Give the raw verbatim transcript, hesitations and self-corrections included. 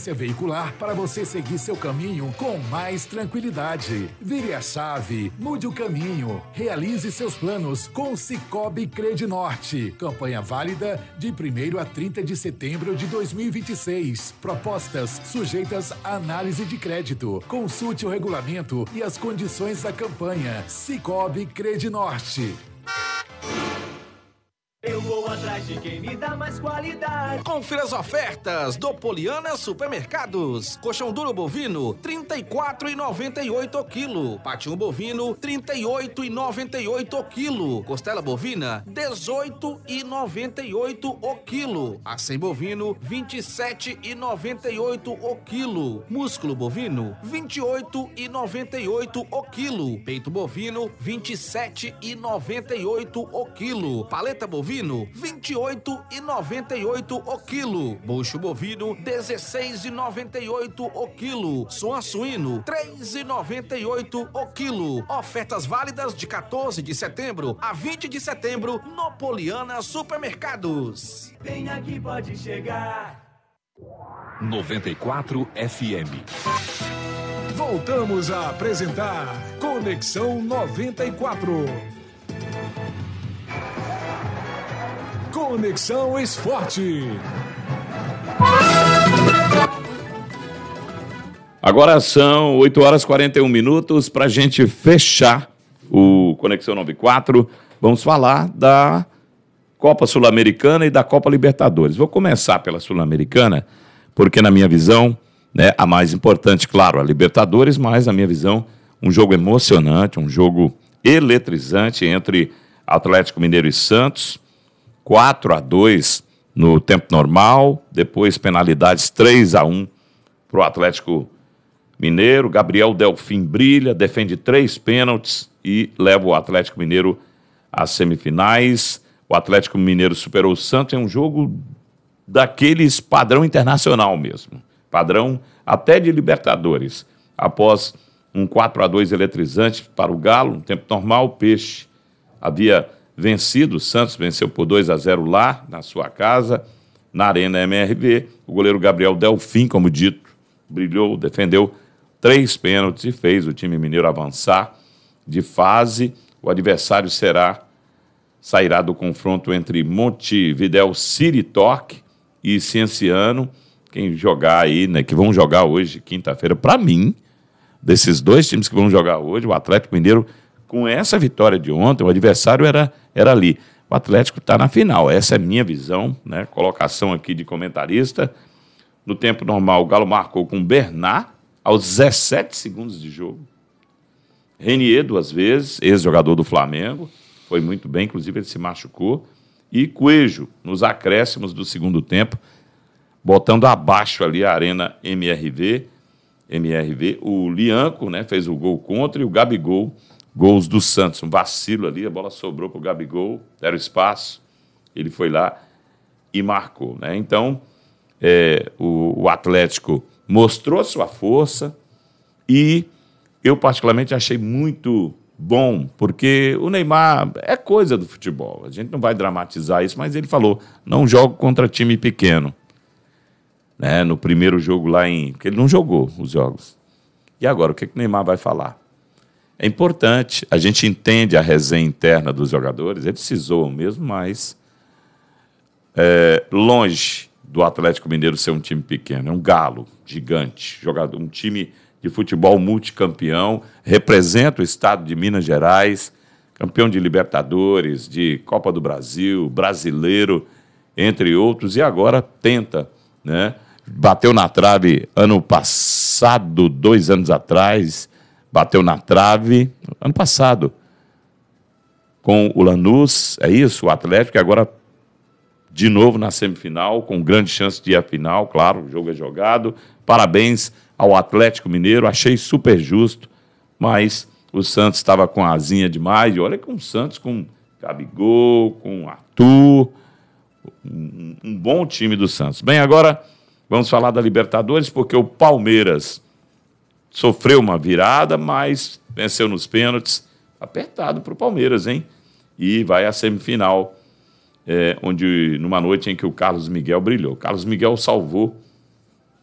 assistência veicular para você seguir seu caminho com mais tranquilidade. Vire a chave, mude o caminho, realize seus planos com o Cicobi Credinorte. Campanha válida de primeiro a trinta de setembro de dois mil e vinte e seis. Propostas sujeitas à análise de crédito. Consulte o regulamento e as condições da campanha. Cicobi Credinorte. Eu vou atrás de quem me dá mais qualidade. Confira as ofertas do Poliana Supermercados. Coxão duro bovino, trinta e quatro reais e noventa e oito centavos o quilo. Patinho bovino, trinta e oito reais e noventa e oito centavos o quilo. Costela bovina, dezoito reais e noventa e oito centavos o quilo. Acém bovino, vinte e sete reais e noventa e oito centavos o quilo. Músculo bovino, vinte e oito reais e noventa e oito centavos o quilo. Peito bovino, vinte e sete reais e noventa e oito centavos o quilo. Paleta bovina, vinte e oito reais e noventa e oito centavos o quilo. Bucho bovino, dezesseis reais e noventa e oito centavos o quilo. Suan suíno, três reais e noventa e oito centavos o quilo. Ofertas válidas de quatorze de setembro a vinte de setembro no Poliana Supermercados. Vem aqui, pode chegar. noventa e quatro F M. Voltamos a apresentar Conexão noventa e quatro. Conexão Esporte. Agora são oito horas e quarenta e um minutos para a gente fechar o Conexão noventa e quatro. Vamos falar da Copa Sul-Americana e da Copa Libertadores. Vou começar pela Sul-Americana, porque na minha visão, né, a mais importante, claro, a Libertadores, mas na minha visão, um jogo emocionante, um jogo eletrizante entre Atlético Mineiro e Santos. quatro a dois no tempo normal, depois penalidades três a um para o Atlético Mineiro. Gabriel Delfim brilha, defende três pênaltis e leva o Atlético Mineiro às semifinais. O Atlético Mineiro superou o Santos em um jogo daqueles padrão internacional mesmo, padrão até de Libertadores. Após um quatro a dois eletrizante para o Galo, no tempo normal, o Peixe havia vencido, o Santos venceu por dois a zero lá, na sua casa, na Arena M R V. O goleiro Gabriel Delfim, como dito, brilhou, defendeu três pênaltis e fez o time mineiro avançar de fase. O adversário será, sairá do confronto entre Montevidéu City Torque e Cienciano. Quem jogar aí, né, que vão jogar hoje, quinta-feira, para mim, desses dois times que vão jogar hoje, o Atlético Mineiro, com essa vitória de ontem, o adversário era, era ali. O Atlético está na final, essa é minha visão, né? Colocação aqui de comentarista. No tempo normal, o Galo marcou com Bernard, aos dezessete segundos de jogo. Renier, duas vezes, ex-jogador do Flamengo, foi muito bem, inclusive ele se machucou. E Coelho, nos acréscimos do segundo tempo, botando abaixo ali a Arena M R V. M R V, o Lianco, né, fez o gol contra e o Gabigol, gols do Santos. Um vacilo ali, a bola sobrou para o Gabigol, era o espaço, ele foi lá e marcou, né? Então, é, o, o Atlético mostrou sua força e eu particularmente achei muito bom, porque o Neymar é coisa do futebol, a gente não vai dramatizar isso, mas ele falou, não jogo contra time pequeno. Né, no primeiro jogo lá em... Porque ele não jogou os jogos. E agora, o que, que o Neymar vai falar? É importante, a gente entende a resenha interna dos jogadores, eles se zoam mesmo, mas é, longe do Atlético Mineiro ser um time pequeno, é um galo gigante, jogador, um time de futebol multicampeão, representa o estado de Minas Gerais, campeão de Libertadores, de Copa do Brasil, brasileiro, entre outros, e agora tenta, né? Bateu na trave ano passado, dois anos atrás, bateu na trave, ano passado, com o Lanús, é isso, o Atlético, agora de novo na semifinal, com grande chance de ir à final, claro, o jogo é jogado. Parabéns ao Atlético Mineiro, achei super justo, mas o Santos estava com a asinha demais, e olha com o Santos, com Gabigol, com Arthur, um, um bom time do Santos. Bem, agora vamos falar da Libertadores, porque o Palmeiras sofreu uma virada, mas venceu nos pênaltis. Apertado para o Palmeiras, hein? E vai à semifinal, é, onde, numa noite em que o Carlos Miguel brilhou. O Carlos Miguel salvou